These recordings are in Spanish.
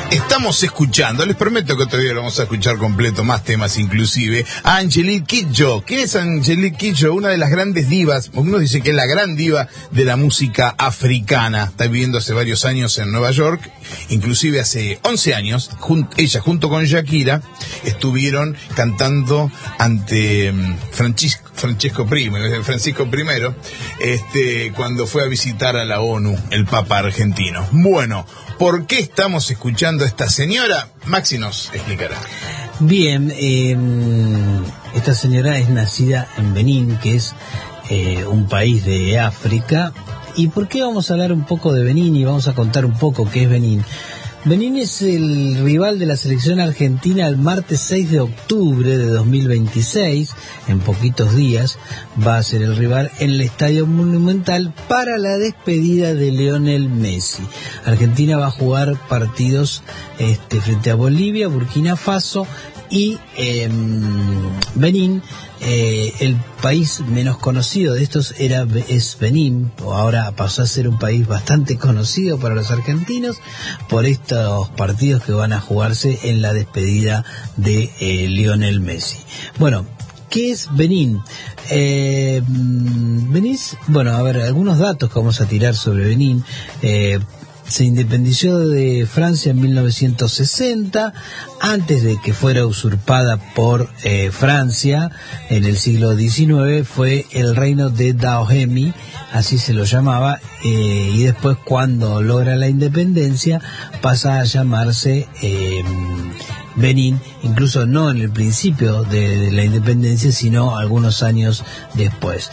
Estamos escuchando, les prometo que otro día lo vamos a escuchar completo, más temas inclusive, a Angelique Kidjo. ¿Quién es Angelique Kidjo? Una de las grandes divas, uno dice que es la gran diva de la música africana. Está viviendo hace varios años en Nueva York, inclusive hace 11 años, ella junto con Shakira, estuvieron cantando ante Francisco I, cuando fue a visitar a la ONU, el Papa argentino. Bueno, ¿por qué estamos escuchando a esta señora? Maxi nos explicará. Bien, esta señora es nacida en Benín, que es un país de África. ¿Y por qué vamos a hablar un poco de Benín y vamos a contar un poco qué es Benín? Benín es el rival de la selección argentina el martes 6 de octubre de 2026, en poquitos días, va a ser el rival en el Estadio Monumental para la despedida de Lionel Messi. Argentina va a jugar partidos frente a Bolivia, Burkina Faso y Benín. El país menos conocido de estos es Benín, ahora pasó a ser un país bastante conocido para los argentinos por estos partidos que van a jugarse en la despedida de Lionel Messi. Bueno, ¿qué es Benín? Benín, bueno, a ver, algunos datos que vamos a tirar sobre Benín. Se independizó de Francia en 1960, antes de que fuera usurpada por Francia en el siglo XIX, fue el reino de Dahomey, así se lo llamaba, y después cuando logra la independencia pasa a llamarse Benín, incluso no en el principio de la independencia, sino algunos años después.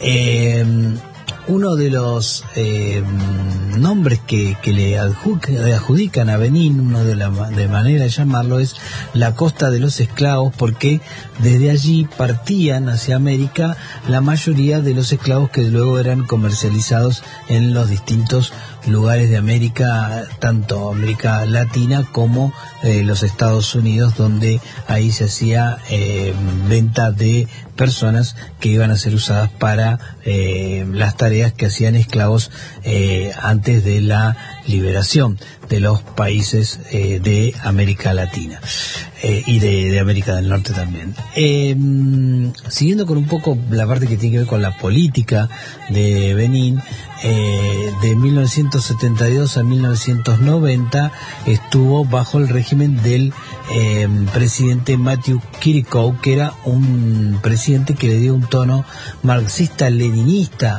Uno de los nombres que le adjudican a Benín, de manera de llamarlo, es la costa de los esclavos, porque desde allí partían hacia América la mayoría de los esclavos que luego eran comercializados en los distintos lugares de América, tanto América Latina como los Estados Unidos, donde ahí se hacía venta de personas que iban a ser usadas para las tareas que hacían esclavos antes de la liberación de los países de América Latina y de América del Norte también. Siguiendo con un poco la parte que tiene que ver con la política de Benín, de 1972 a 1990 estuvo bajo el régimen del presidente Matthew Kirikou, que era un presidente que le dio un tono marxista-leninista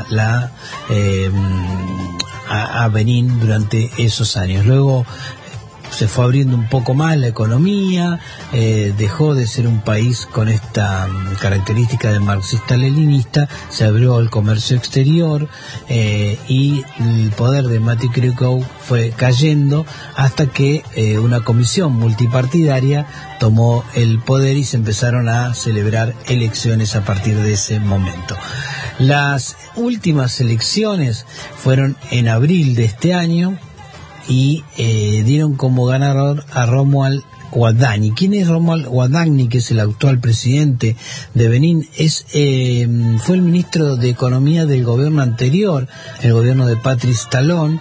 a Benín durante esos años. Luego se fue abriendo un poco más la economía, dejó de ser un país con esta característica de marxista-leninista, se abrió al comercio exterior y el poder de Matthew Kirikou fue cayendo hasta que una comisión multipartidaria tomó el poder y se empezaron a celebrar elecciones a partir de ese momento. Las últimas elecciones fueron en abril de este año y dieron como ganador a Romuald Wadhani. ¿Quién es Romuald Wadhani, que es el actual presidente de Benín? Fue el ministro de Economía del gobierno anterior, el gobierno de Patrice Talon,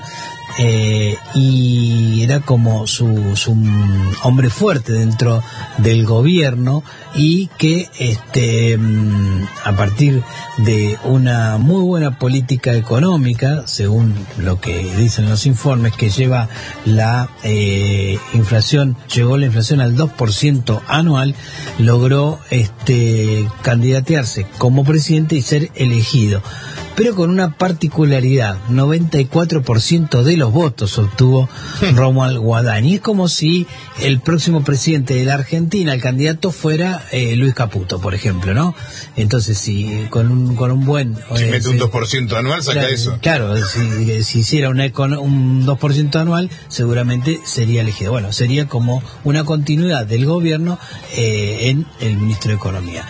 y era como su hombre fuerte dentro del gobierno, y que a partir de una muy buena política económica, según lo que dicen los informes, que lleva la inflación al 2% anual, logró candidatearse como presidente y ser elegido, pero con una particularidad: 94% de los votos obtuvo Romuald Wadhani. Es como si el próximo presidente de la Argentina, el candidato, fuera Luis Caputo, por ejemplo, ¿no? Entonces, si con un buen... Si mete un 2% anual, saca claro, eso. Claro, si hiciera un 2% anual, seguramente sería elegido. Bueno, sería como una continuidad del gobierno en el ministro de Economía.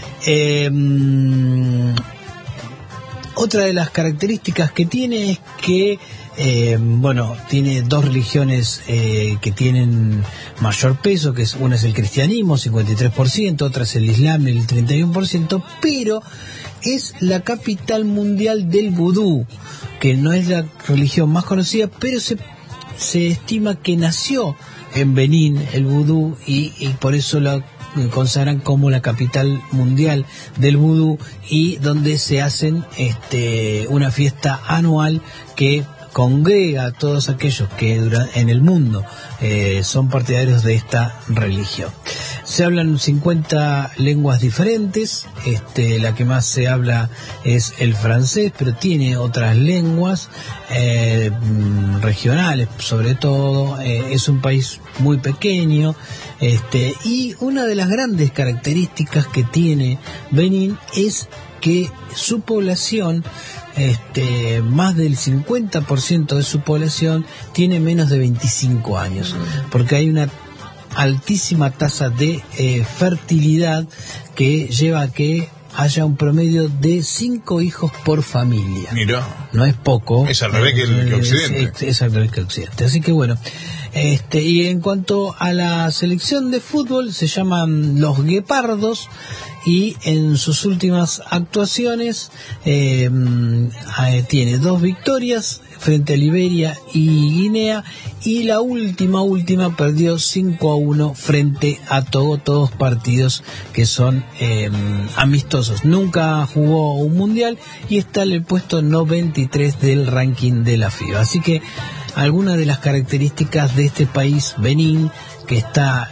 Otra de las características que tiene es que tiene dos religiones que tienen mayor peso, que una es el cristianismo, 53%, otra es el islam, el 31%, pero es la capital mundial del vudú, que no es la religión más conocida, pero se se estima que nació en Benín el vudú y por eso la consagran como la capital mundial del vudú, y donde se hacen una fiesta anual que congrega a todos aquellos que en el mundo son partidarios de esta religión. Se hablan 50 lenguas diferentes, la que más se habla es el francés, pero tiene otras lenguas regionales sobre todo. Es un país muy pequeño, y una de las grandes características que tiene Benín es que su población, más del 50% de su población tiene menos de 25 años, porque hay una altísima tasa de fertilidad que lleva a que haya un promedio de 5 hijos por familia. Mirá. No es poco. Es al revés que Occidente. Es al revés que Occidente. Así que bueno. Y en cuanto a la selección de fútbol, se llaman los Guepardos, y en sus últimas actuaciones tiene 2 victorias frente a Liberia y Guinea, y la última perdió 5-1 frente a Togo, todos partidos que son amistosos. Nunca jugó un mundial y está en el puesto 93 del ranking de la FIBA. Así que algunas de las características de este país, Benín, que está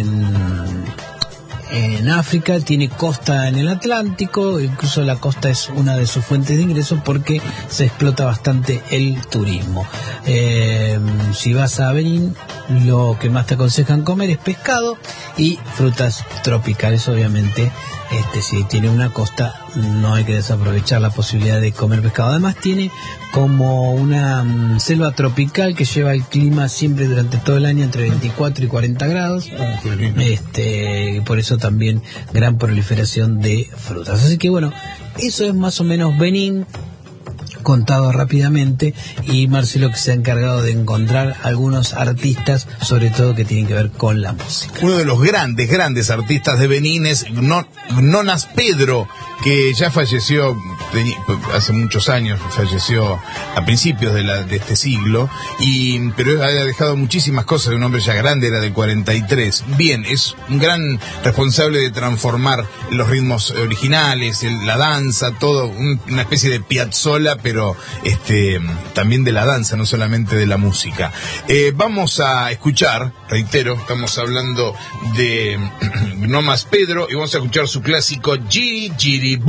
en África, tiene costa en el Atlántico, incluso la costa es una de sus fuentes de ingresos porque se explota bastante el turismo. Si vas a Benín, lo que más te aconsejan comer es pescado y frutas tropicales, obviamente. Si tiene una costa, no hay que desaprovechar la posibilidad de comer pescado. Además tiene como una selva tropical que lleva el clima siempre durante todo el año entre 24 y 40 grados. Por eso también gran proliferación de frutas. Así que bueno, eso es más o menos Benín contado rápidamente, y Marcelo, que se ha encargado de encontrar algunos artistas, sobre todo que tienen que ver con la música. Uno de los grandes artistas de Benín es Nonas Pedro, que ya falleció hace muchos años, falleció a principios de este siglo, pero ha dejado muchísimas cosas, de un hombre ya grande, era del 43. Bien, es un gran responsable de transformar los ritmos originales, la danza, todo, una especie de Piazzolla, pero también de la danza, no solamente de la música. Vamos a escuchar, reitero, estamos hablando de Nonas Pedro, y vamos a escuchar su clásico Giri Giri.